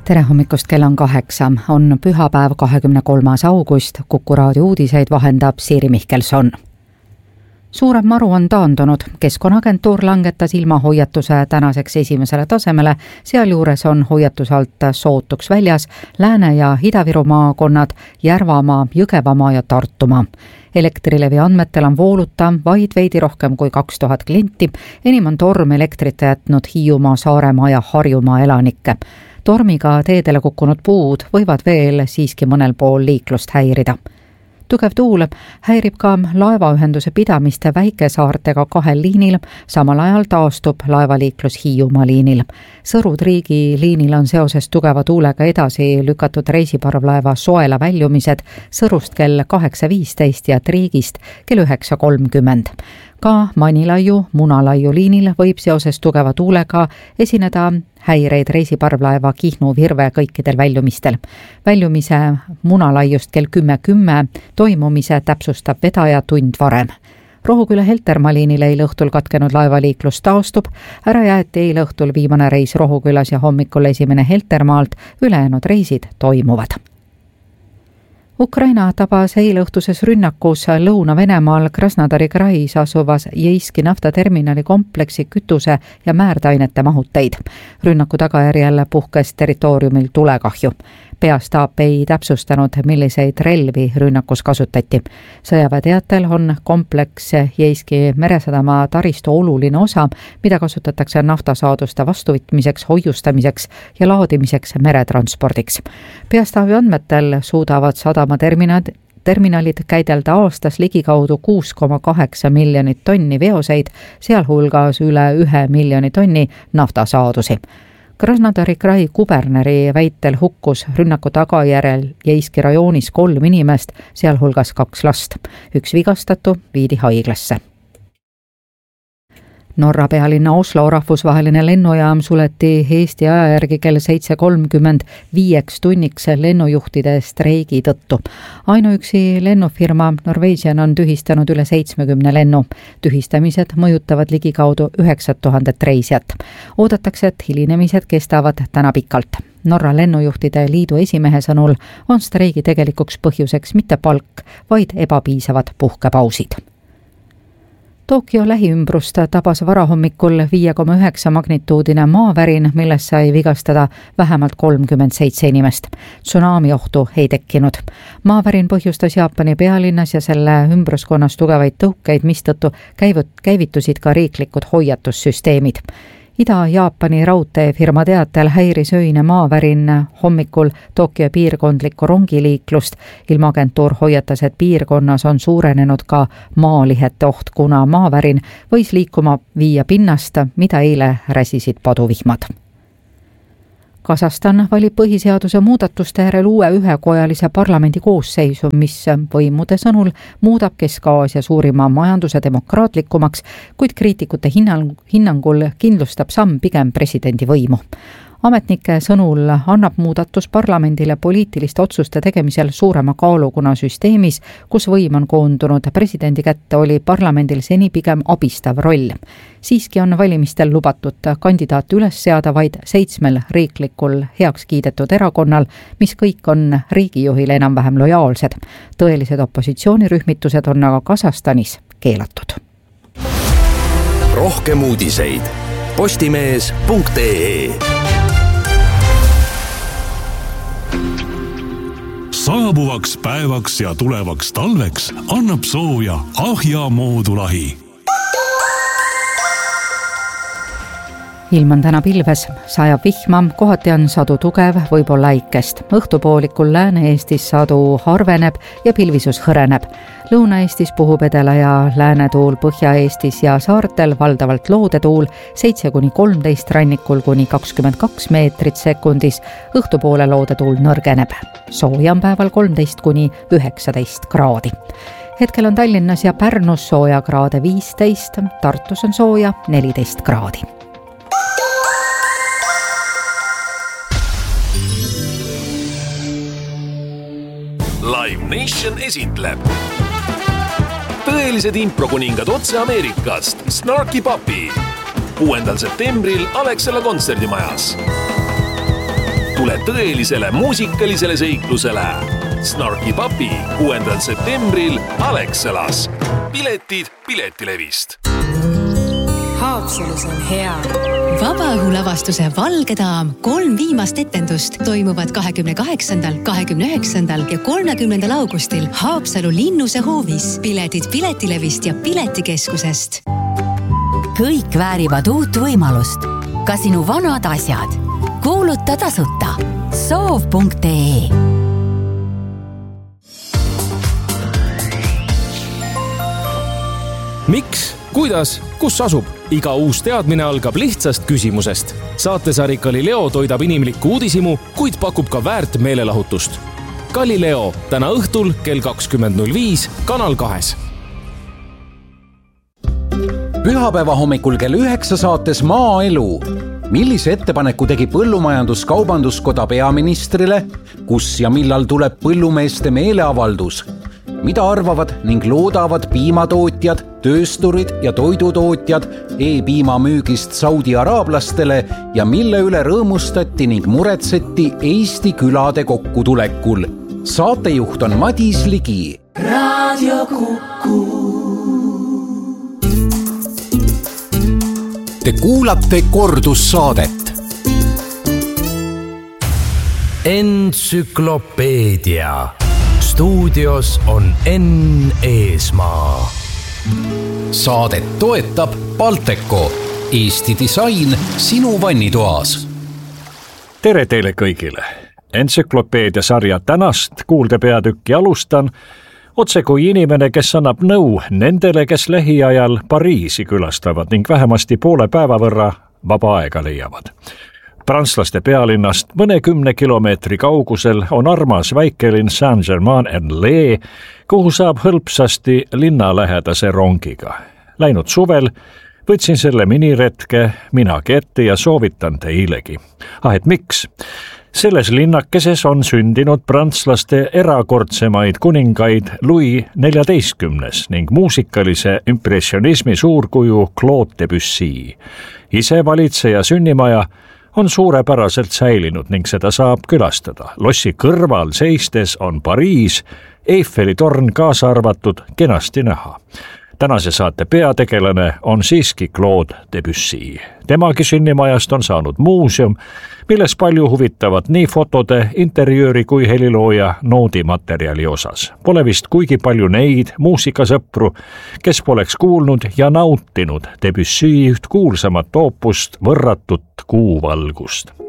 Tere hommikust, kell on 8, on pühapäev 23. august, Kuku raadio uudiseid vahendab Siiri Mihkelson. Suurem maru on taandunud, Keskkonnaagentuur langetas ilmahoiatuse tänaseks esimesele tasemele, sealjuures on hoiatus alt sootuks väljas Lääne- ja Ida-Viru maakonnad, Järvamaa, Jõgevamaa ja Tartumaa. Elektrilevi andmetel on vooluta vaid veidi rohkem kui 2000 klienti, enim on torm elektrit jätnud Hiiumaa, Saaremaa ja Harjumaa elanikke. Tormiga teedele kukkunud puud võivad veel siiski mõnel pool liiklust häirida. Tugev tuul häirib ka laevaühenduse pidamist väikesaartega 2 liinil, samal ajal taastub laevaliiklus Hiiumaa liinil. Sõru-Triigi liinil on seoses tugeva tuulega edasi lükatud reisiparvlaeva Soela väljumised Sõrust kell 8.15 ja Triigist kell 9.30. Ka Manilaiu, Munalaiu liinil võib seoses tugeva tuulega esineda häireid reisiparvlaeva Kihnu Virve kõikidel väljumistel. Väljumise Munalaiust kell 10.10 toimumise täpsustab vedaja tund varem. Rohuküla Heltermaa liinil eile õhtul katkenud laevaliiklus taastub, ära jäeti eile õhtul viimane reis Rohukülas ja hommikul esimene Heltermaalt, ülejäänud reisid toimuvad. Ukraina tabas eile õhtuses rünnakus Lõuna-Venemaal Krasnodari krais asuvas Jeiski naftaterminali kompleksi kütuse ja määrdainete mahuteid. Rünnaku tagajärjel puhkes territooriumil tulekahju. Peastaap ei täpsustanud, milliseid relvi rünnakus kasutati. Sõjaväeteatel on kompleks Jeiski meresadama taristu oluline osa, mida kasutatakse naftasaaduste vastuvõtmiseks, hoiustamiseks ja laadimiseks meretranspordiks. Peastaabi andmetel suudavad sadamaterminalid käidelda aastas ligikaudu 6,8 miljonit tonni veoseid, sealhulgas üle 1 miljoni tonni naftasaadusi. Krasnodari krai kuberneri väitel hukkus rünnaku tagajärjel Jeiski rajoonis 3 inimest, sealhulgas 2 last. 1 vigastatu viidi haiglasse. Norra pealinna Oslo rahvusvaheline lennujaam suleti Eesti aja järgi kell 7.30 5 tunniks lennujuhtide streigi tõttu. Ainuüksi lennufirma Norwegian on tühistanud üle 70 lennu. Tühistamised mõjutavad ligikaudu 9000 reisijat. Oodatakse, et hilinemised kestavad täna pikalt. Norra lennujuhtide liidu esimehe sõnul on streigi tegelikuks põhjuseks mitte palk, vaid ebapiisavad puhkepausid. Tokyo lähiümbrust tabas varahommikul 5,9 magnituudine maavärin, milles sai vigastada vähemalt 37 inimest. Tsunami ohtu ei tekkinud. Maavärin põhjustas Jaapani pealinnas ja selle ümbruskonnas tugevaid tõukeid, mistõttu käivitusid ka riiklikud hoiatussüsteemid. Ida-Jaapani raudteefirma teatel häiris öine maavärin hommikul Tokyo piirkondlikku rongiliiklust. Ilmaagentuur hoiatas, et piirkonnas on suurenenud ka maalihete oht, kuna maavärin võis liikuma viia pinnast, mida eile räsisid paduvihmad. Kasahstan valib põhiseaduse muudatuste järel uue ühekojalise parlamendi koosseisu, mis võimude sõnul muudab Kesk-Aasia suurima majanduse demokraatlikumaks, kuid kriitikute hinnangul kindlustab samm pigem presidendi võimu. Ametnike sõnul annab muudatus parlamendile poliitiliste otsuste tegemisel suurema kaalu, kuna süsteemis, kus võim on koondunud presidendi kätte, oli parlamendil seni pigem abistav roll. Siiski on valimistel lubatud kandidaat üles seada vaid 7 riiklikul heaks kiidetud erakonnal, mis kõik on riigijuhile enam-vähem lojaalsed. Tõelised opositsioonirühmitused on aga Kasahstanis keelatud. Rohkem uudiseid postimees.ee. Saabuvaks päevaks ja tulevaks talveks annab sooja Ahja moodulahi. Ilm on täna pilves, sajab vihma, kohati on sadu tugev, võib-olla äikest. Õhtupoolikul Lääne-Eestis sadu harveneb ja pilvisus hõreneb. Lõuna-Eestis puhub edela ja läänetuul, Põhja-Eestis ja saartel valdavalt loodetuul 7-13, rannikul kuni 22 meetrit sekundis. Õhtupoole loodetuul nõrgeneb. Sooja on päeval 13-19 kraadi. Hetkel on Tallinnas ja Pärnus sooja kraade 15, Tartus on sooja 14 kraadi. Live Nation esitleb tõelised improkuningad otse Ameerikast, Snarky Puppy. 6. septembril Alexela kontserdimajas. tule tõelisele muusikalisele seiklusele. Snarky Puppy 6. septembril Alexelas. Piletid Piletilevist. Haapsalus on hea. Vabaõhulavastuse Valge daam 3 viimast etendust toimuvad 28., 29. ja 30. augustil Haapsalu Linnuse hoovis. Piletid Piletilevist ja Piletikeskusest. Kõik väärivad uut võimalust. Ka sinu vanad asjad. Kuuluta tasuta. soov.ee. Miks? Kuidas? Kus asub? Iga uus teadmine algab lihtsast küsimusest. Saatesari Galileo toidab inimlikku uudisimu, kuid pakub ka väärt meelelahutust. Galileo täna õhtul kell 20.05 Kanal 2. Pühapäeva hommikul kell 9 saates Maaelu. Millise ettepaneku tegi Põllumajandus-Kaubanduskoda peaministrile? Kus ja millal tuleb põllumeeste meeleavaldus? Mida arvavad ning loodavad piimatootjad, töösturid ja toidutootjad e-piima müügist Saudi araablastele ja mille üle rõõmustati ning muretseti Eesti külade kokkutulekul? Saatejuht on Madis Ligi. Raadio Kuku. Te kuulate kordussaadet. Entsüklopeedia. Stuudios on Enn Eesmaa. Saadet toetab Balteco. Eesti disain sinu vannitoas. Tere teile kõigile. Entsüklopeedia sarja tänast kuuldepeatükki alustan otse kui inimene, kes annab nõu nendele, kes lähiajal Pariisi külastavad ning vähemasti poole päeva võrra vaba aega leiavad. Prantslaste pealinnast mõne 10 kilomeetri kaugusel on armas väikelinn Saint-Germain-en-Laye, kuhu saab hõlpsasti linnalähedase rongiga. Läinud suvel võtsin selle miniretke minagi ette ja soovitan teilegi. Et miks? Selles linnakeses on sündinud prantslaste erakordsemaid kuningaid Louis XIV ning muusikalise impressionismi suurkuju Claude Debussy. Ise valitseja sünnimaja on suurepäraselt säilinud ning seda saab külastada. Lossi kõrval seistes on Pariis, Eiffeli torn kaasa arvatud, kenasti näha. Tänase saate peategelane on siiski Claude Debussy. Temagi sünnimajast on saanud muuseum, milles palju huvitavat nii fotode, interjööri kui helilooja noodimaterjali osas. Pole vist kuigi palju neid muusikasõpru, kes poleks kuulnud ja nautinud Debussy üht kuulsamat oopust Võrratut kuuvalgust.